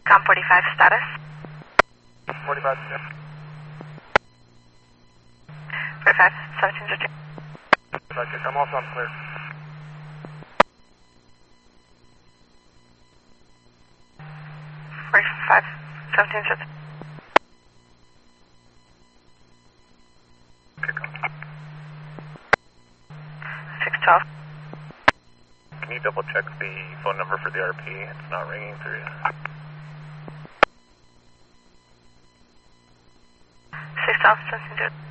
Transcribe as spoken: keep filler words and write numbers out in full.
Com forty-five status. forty-five, yeah. forty-five, seventeen zero two. I'm also on clear. forty-five, seventeen zero two. six twelve. Can you double check the phone number for the R P? It's not ringing through. six twelve, seventeen zero two.